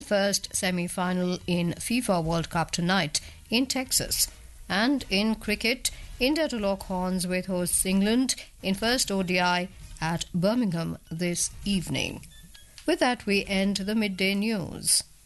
first semi-final in FIFA World Cup tonight in Texas. And in cricket, India to lock horns with hosts England in first ODI at Birmingham this evening. With that, we end the midday news.